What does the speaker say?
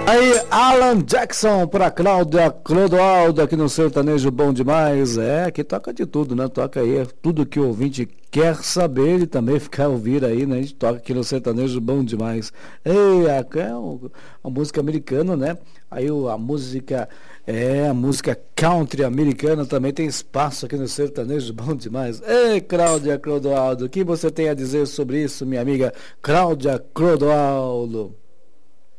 Aí, Alan Jackson para Cláudia Clodoaldo aqui no Sertanejo Bom Demais. Aqui toca de tudo, né? Toca aí tudo que o ouvinte quer saber e também ficar ouvir aí, né? A gente toca aqui no Sertanejo Bom Demais. É uma música americana, né? Aí a música country americana também tem espaço aqui no Sertanejo Bom Demais. Ei, Cláudia Clodoaldo, o que você tem a dizer sobre isso, minha amiga Cláudia Clodoaldo?